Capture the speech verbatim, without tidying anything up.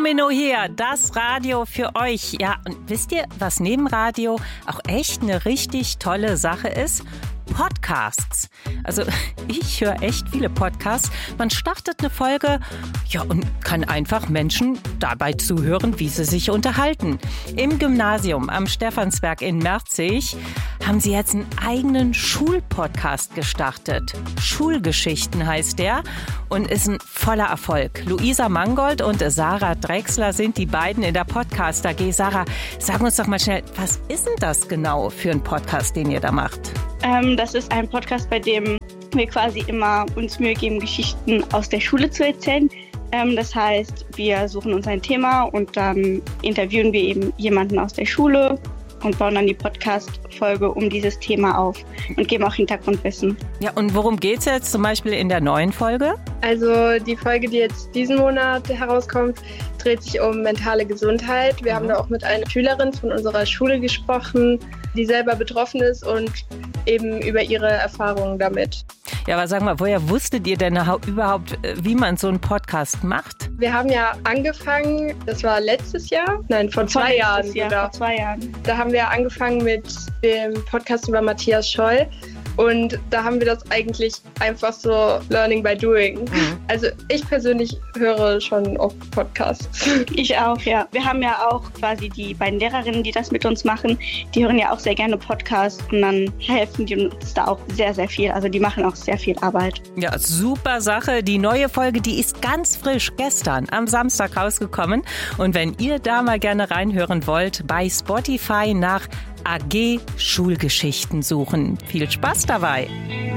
Domino hier, das Radio für euch. Ja, und wisst ihr, was neben Radio auch echt eine richtig tolle Sache ist? Podcasts. Also ich höre echt viele Podcasts. Man startet eine Folge, ja, und kann einfach Menschen dabei zuhören, wie sie sich unterhalten. Im Gymnasium am Stephansberg in Merzig haben sie jetzt einen eigenen Schulpodcast gestartet. Schulgeschichten heißt der und ist ein voller Erfolg. Luisa Mangold und Sarah Drechsler sind die beiden in der Podcast A G. Sarah, sag uns doch mal schnell, was ist denn das genau für ein Podcast, den ihr da macht? Ähm, das ist ein Podcast, bei dem wir quasi immer uns Mühe geben, Geschichten aus der Schule zu erzählen. Ähm, das heißt, wir suchen uns ein Thema und dann interviewen wir eben jemanden aus der Schule und bauen dann die Podcast-Folge um dieses Thema auf und geben auch Hintergrundwissen. Ja, und worum geht es jetzt zum Beispiel in der neuen Folge? Also die Folge, die jetzt diesen Monat herauskommt, dreht sich um mentale Gesundheit. Wir mhm. haben da auch mit einer Schülerin von unserer Schule gesprochen, die selber betroffen ist und eben über ihre Erfahrungen damit. Ja, aber sag mal, woher wusstet ihr denn überhaupt, wie man so einen Podcast macht? Wir haben ja angefangen, das war letztes Jahr, nein, vor zwei vor Jahren Jahr, sogar. Vor zwei Jahren. Da haben wir angefangen mit dem Podcast über Matthias Scholl. Und da haben wir das eigentlich einfach so Learning by Doing. Mhm. Also ich persönlich höre schon oft Podcasts. Ich auch, ja. Wir haben ja auch quasi die beiden Lehrerinnen, die das mit uns machen. Die hören ja auch sehr gerne Podcasts und dann helfen die uns da auch sehr, sehr viel. Also die machen auch sehr viel Arbeit. Ja, super Sache. Die neue Folge, die ist ganz frisch gestern am Samstag rausgekommen. Und wenn ihr da mal gerne reinhören wollt, bei Spotify nach A G Schulgeschichten suchen. Viel Spaß dabei!